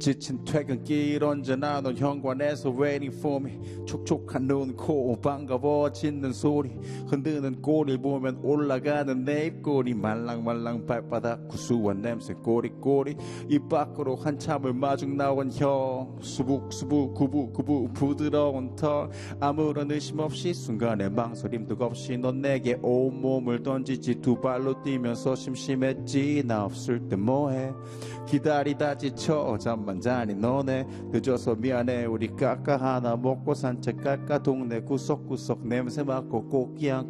지친 퇴근길 언제나 넌 현관에서 waiting for me. 촉촉한 눈, 코, 반가워지는 소리, 흔드는 꼬리 보면 올라가는 내 입꼬리, 말랑말랑 발바닥 구수한 냄새 꼬리꼬리. 입 밖으로 한참을 마중 나온 혀, 수북수북 구부구부 부드러운 털. 아무런 의심 없이 순간에 망설임도 없이 넌 내게 온몸을 던지지. 두 발로 뛰면서 심심했지. 나 없을 때 뭐해. 기다리다 지쳐 잠만 자니 너네. 늦어서 미안해. 우리 까까 하나 먹고 산책 갈까. 동네 구석구석 냄새 맡고 꽃기 안고